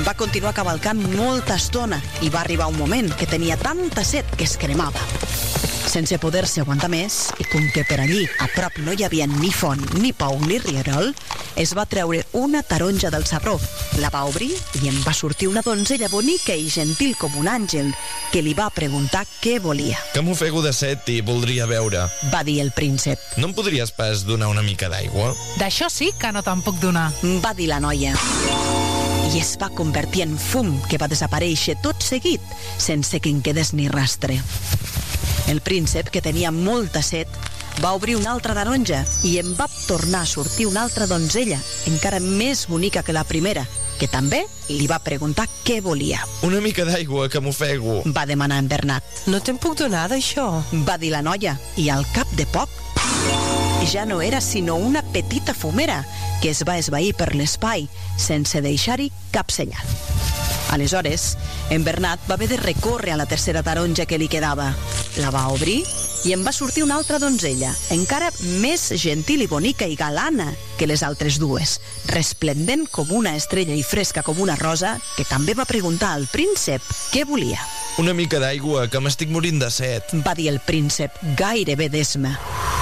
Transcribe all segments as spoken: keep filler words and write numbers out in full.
Va continuar cavalcant molta estona i va arribar un moment que tenia tanta set que es cremava. Sense poder-se aguantar més, i com que per allí a prop no hi havia ni font, ni pou, ni rierol, es va treure una taronja del sabró, la va obrir i en va sortir una donzella bonica i gentil com un àngel que li va preguntar què volia. Que m'ofego de set i voldria beure, va dir el príncep. No em podries pas donar una mica d'aigua? D'això sí que no te'n puc donar, va dir la noia. I es va convertir en fum que va desaparèixer tot seguit, sense que en quedés ni rastre. El príncep, que tenia molta set, va obrir una altra taronja i en va tornar a sortir una altra donzella, encara més bonica que la primera, que també li va preguntar què volia. Una mica d'aigua, que m'ofego, va demanar en Bernat. No te'n puc donar d'això, va dir la noia, i al cap de poc ja no era sinó una petita fumera que es va esvair per l'espai sense deixar-hi cap senyal. Aleshores, en Bernat va haver de recórrer a la tercera taronja que li quedava. La va obrir i en va sortir una altra donzella, encara més gentil i bonica i galana que les altres dues, resplendent com una estrella i fresca com una rosa, que també va preguntar al príncep què volia. Una mica d'aigua, que m'estic morint de set, va dir el príncep, gairebé d'esma.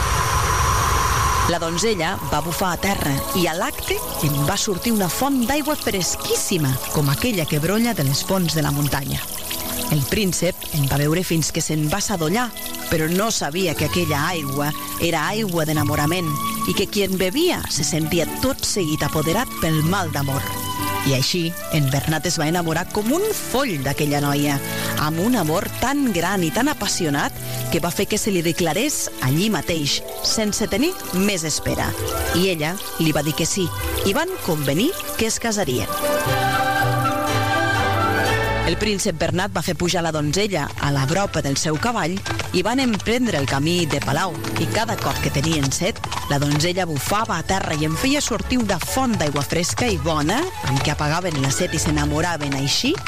La donzella va bufar a terra i a l'acte en va sortir una font d'aigua fresquíssima, com aquella que brolla de les fonts de la muntanya. El príncep en va beure fins que se'n va sadollar, però no sabia que aquella aigua era aigua d'enamorament i que qui en bevia se sentia tot seguit apoderat pel mal d'amor. I així, en Bernat es va enamorar com un foll d'aquella noia, amb un amor tan gran i tan apassionat que va fer que se li declarés allí mateix, sense tenir més espera. I ella li va dir que sí, i van convenir que es casarien. El príncep Bernat va fer pujar la donzella a la bropa del seu cavall i van emprendre el camí de palau, i cada cop que tenien set, la donzella bufava a terra i en feia sortir una font d'aigua fresca i bona, amb què apagaven la set i s'enamoraven així